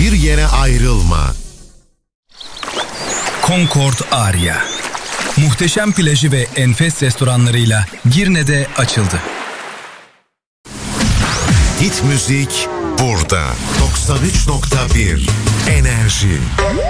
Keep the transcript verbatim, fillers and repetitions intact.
hiçbir yere ayrılma. Concord Aria. Muhteşem plajı ve enfes restoranlarıyla Girne'de açıldı. Hit müzik burada. doksan üç nokta bir Enerji.